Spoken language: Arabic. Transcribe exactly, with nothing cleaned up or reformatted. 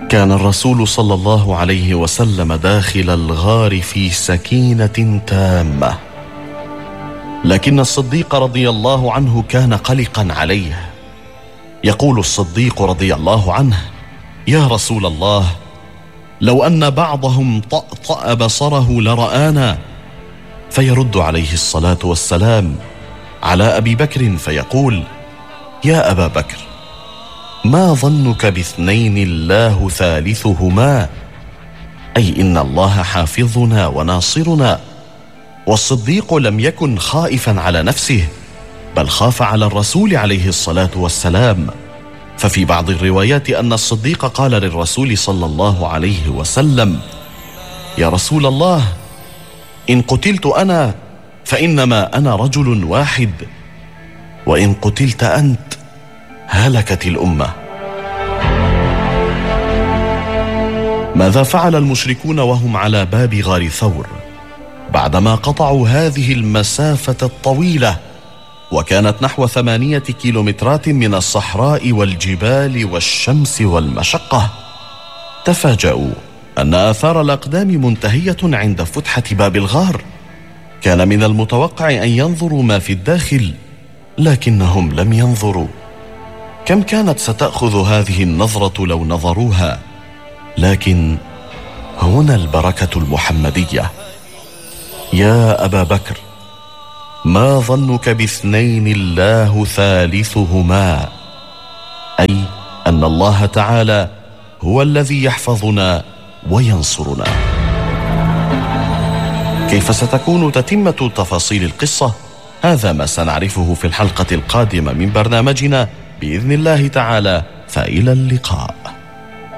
كان الرسول صلى الله عليه وسلم داخل الغار في سكينة تامة، لكن الصديق رضي الله عنه كان قلقا عليه. يقول الصديق رضي الله عنه: يا رسول الله، لو أن بعضهم طأطأ بصره لرآنا. فيرد عليه الصلاة والسلام على أبي بكر فيقول: يا أبا بكر، ما ظنك باثنين الله ثالثهما؟ أي إن الله حافظنا وناصرنا. والصديق لم يكن خائفا على نفسه، بل خاف على الرسول عليه الصلاة والسلام. ففي بعض الروايات أن الصديق قال للرسول صلى الله عليه وسلم: يا رسول الله، إن قتلت أنا فإنما أنا رجل واحد، وإن قتلت أنت هلكت الأمة. ماذا فعل المشركون وهم على باب غار ثور بعدما قطعوا هذه المسافة الطويلة، وكانت نحو ثمانية كيلومترات من الصحراء والجبال والشمس والمشقة؟ تفاجؤوا أن آثار الأقدام منتهية عند فتحة باب الغار. كان من المتوقع أن ينظروا ما في الداخل، لكنهم لم ينظروا. كم كانت ستأخذ هذه النظرة لو نظروها؟ لكن هنا البركة المحمدية. يا أبا بكر، ما ظنك باثنين الله ثالثهما؟ أي أن الله تعالى هو الذي يحفظنا وينصرنا. كيف ستكون تتمة تفاصيل القصة؟ هذا ما سنعرفه في الحلقة القادمة من برنامجنا بإذن الله تعالى، فإلى اللقاء.